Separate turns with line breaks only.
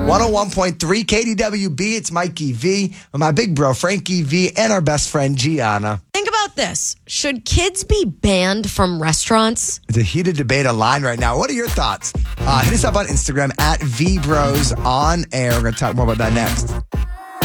101.3 KDWB. It's Mikey V, with my big bro Frankie V, and our best friend Gianna.
Think about this. Should kids be banned from restaurants?
It's a heated debate online right now. What are your thoughts? Hit us up on Instagram at VBrosOnAir. We're going to talk more about that next.